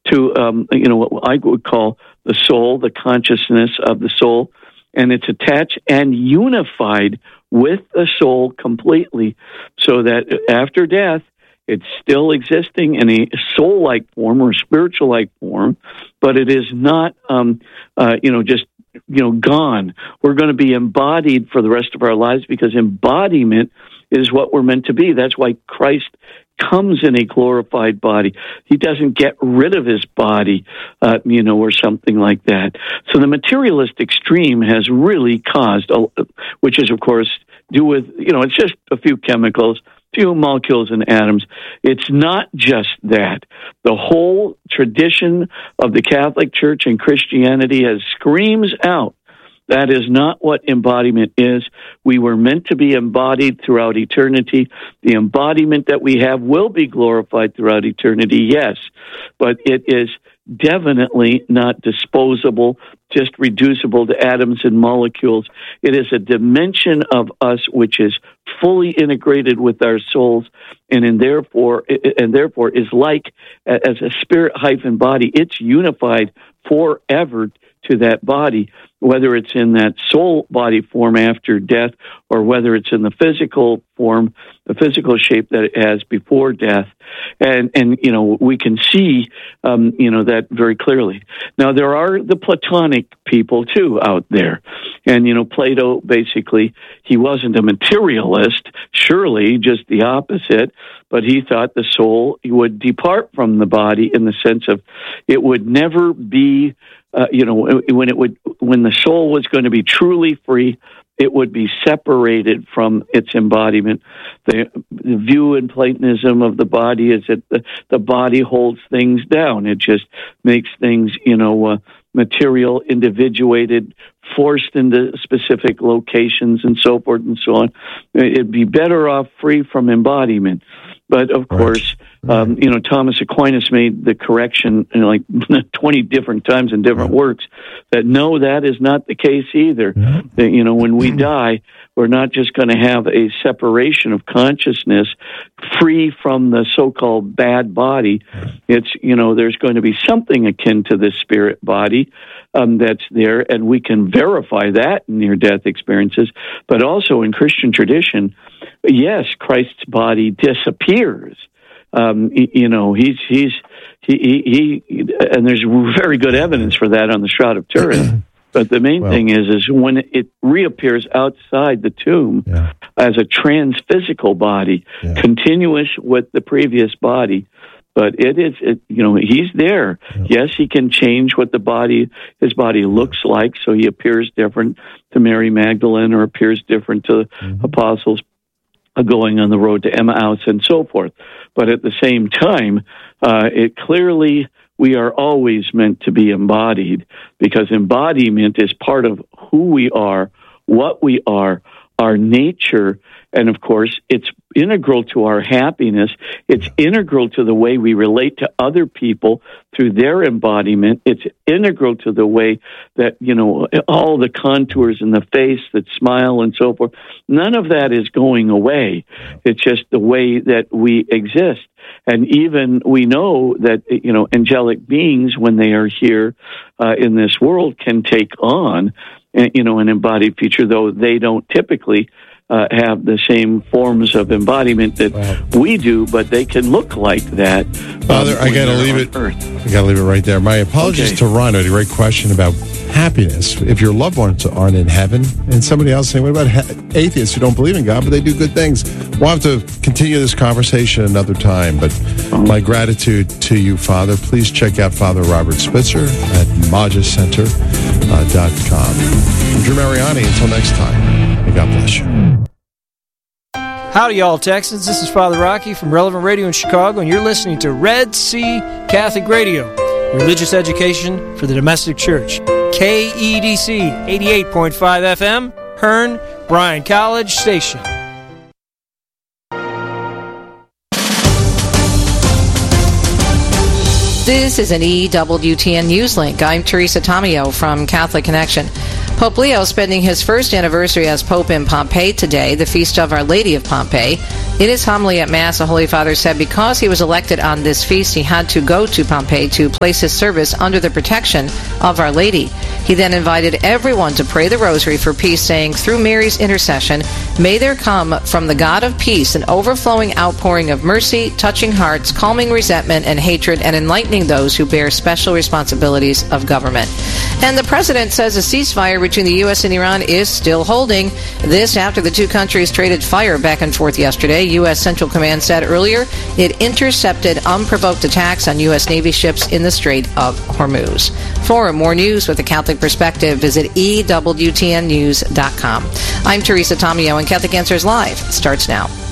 to, what I would call the soul, the consciousness of the soul, and it's attached and unified with the soul completely, so that after death, it's still existing in a soul-like form or spiritual-like form, but it is not, just gone. We're going to be embodied for the rest of our lives, because embodiment is what we're meant to be. That's why Christ comes in a glorified body. He doesn't get rid of his body, or something like that. So the materialist extreme has really caused, which is, of course, do with, it's just a few chemicals, few molecules and atoms. It's not just that. The whole tradition of the Catholic Church and Christianity screams out, that is not what embodiment is. We were meant to be embodied throughout eternity. The embodiment that we have will be glorified throughout eternity, yes, but it is definitely not disposable, just reducible to atoms and molecules. It is a dimension of us which is fully integrated with our souls, and therefore is like, as a spirit-body, it's unified forever to that body, whether it's in that soul body form after death, or whether it's in the physical form, the physical shape that it has before death. And we can see, that very clearly. Now, there are the Platonic people, too, out there. And, Plato, basically, he wasn't a materialist, surely, just the opposite, but he thought the soul would depart from the body in the sense of it would never be, when the soul was going to be truly free, it would be separated from its embodiment. The view in Platonism of the body is that the body holds things down. It just makes things, material, individuated, forced into specific locations and so forth and so on. It'd be better off free from embodiment. But, of course, Thomas Aquinas made the correction 20 different times in different works that no, that is not the case either. That, when we die, we're not just going to have a separation of consciousness free from the so-called bad body. It's, there's going to be something akin to the spirit body that's there, and we can verify that in near-death experiences. But also in Christian tradition, yes, Christ's body disappears. He and there's very good evidence for that on the Shroud of Turin. But the main thing is when it reappears outside the tomb as a transphysical body, continuous with the previous body. But he's there. Yes, he can change what his body looks like, so he appears different to Mary Magdalene or appears different to apostles going on the road to Emmaus and so forth. But at the same time, we are always meant to be embodied, because embodiment is part of who we are, what we are, our nature, and of course, it's integral to our happiness. It's integral to the way we relate to other people through their embodiment. It's integral to the way that, all the contours in the face that smile and so forth. None of that is going away. It's just the way that we exist. And even we know that, angelic beings, when they are here in this world, can take on, an embodied feature, though they don't typically have the same forms of embodiment that we do, but they can look like that. Father, I got to leave it. I got to leave it right there. My apologies to Ron. A great question about happiness. If your loved ones aren't in heaven, and somebody else saying, what about atheists who don't believe in God, but they do good things? We'll have to continue this conversation another time, but my gratitude to you, Father. Please check out Father Robert Spitzer at MajusCenter.com. I'm Drew Mariani. Until next time, may God bless you. Howdy, y'all Texans. This is Father Rocky from Relevant Radio in Chicago, and you're listening to Red Sea Catholic Radio, religious education for the domestic church. KEDC 88.5 FM, Hearn, Bryan College Station. This is an EWTN News Link. I'm Teresa Tomeo from Catholic Connection. Pope Leo spending his first anniversary as Pope in Pompeii today, the feast of Our Lady of Pompeii. In his homily at Mass, the Holy Father said because he was elected on this feast, he had to go to Pompeii to place his service under the protection of Our Lady. He then invited everyone to pray the Rosary for peace, saying, through Mary's intercession, may there come from the God of peace an overflowing outpouring of mercy, touching hearts, calming resentment and hatred, and enlightening those who bear special responsibilities of government. And the president says a ceasefire between the U.S. and Iran is still holding. This after the two countries traded fire back and forth yesterday. U.S. Central Command said earlier it intercepted unprovoked attacks on U.S. Navy ships in the Strait of Hormuz. For more news with a Catholic perspective, visit EWTNnews.com. I'm Teresa Tomeo, and Catholic Answers Live starts now.